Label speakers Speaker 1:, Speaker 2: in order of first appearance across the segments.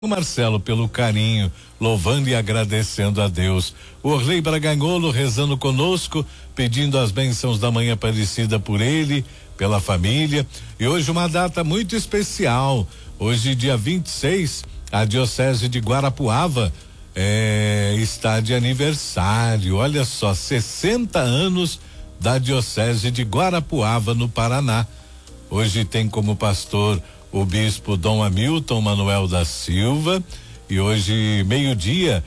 Speaker 1: O Marcelo pelo carinho, louvando e agradecendo a Deus. O Orley Braganholo rezando conosco, pedindo as bênçãos da Mãe Aparecida por ele, pela família. E hoje uma data muito especial. Hoje, dia 26, a Diocese de Guarapuava está de aniversário. Olha só, 60 anos da Diocese de Guarapuava, no Paraná. Hoje tem como pastor o bispo Dom Hamilton Manuel da Silva, e hoje, meio-dia,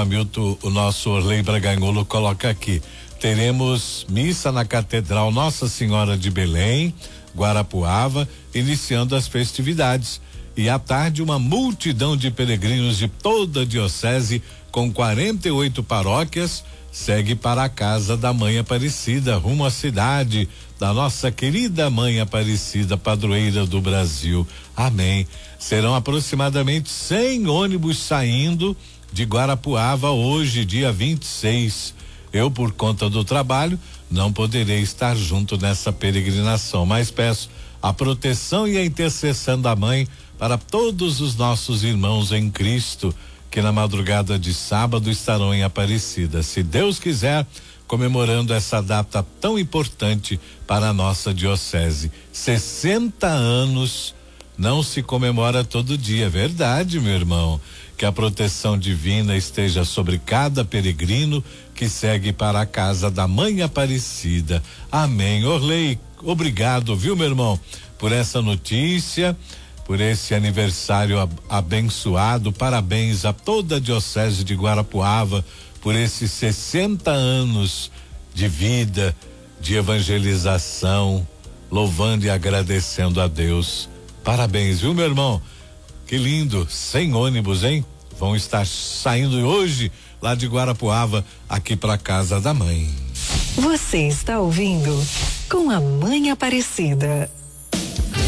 Speaker 1: o nosso Orley Braganholo coloca aqui, teremos missa na Catedral Nossa Senhora de Belém, Guarapuava, iniciando as festividades. E à tarde, uma multidão de peregrinos de toda a diocese, com 48 paróquias, segue para a casa da Mãe Aparecida, rumo à cidade da nossa querida Mãe Aparecida, padroeira do Brasil. Amém. Serão aproximadamente 100 ônibus saindo de Guarapuava hoje, dia 26. Eu, por conta do trabalho, não poderei estar junto nessa peregrinação, mas peço a proteção e a intercessão da Mãe para todos os nossos irmãos em Cristo, que na madrugada de sábado estarão em Aparecida, se Deus quiser, comemorando essa data tão importante para a nossa diocese. 60 anos não se comemora todo dia, é verdade, meu irmão. Que a proteção divina esteja sobre cada peregrino que segue para a casa da Mãe Aparecida. Amém. Orley, obrigado, viu, meu irmão, por essa notícia, por esse aniversário abençoado. Parabéns a toda a Diocese de Guarapuava por esses 60 anos de vida, de evangelização, louvando e agradecendo a Deus. Parabéns, viu, meu irmão? Que lindo, 100 ônibus, hein? Vão estar saindo hoje lá de Guarapuava aqui para casa da mãe.
Speaker 2: Você está ouvindo Com a Mãe Aparecida.